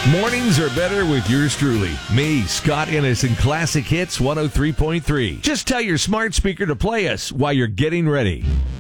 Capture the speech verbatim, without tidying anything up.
Mornings are better with yours truly. Me, Scott Innes, and Classic Hits one oh three point three. Just tell your smart speaker to play us while you're getting ready.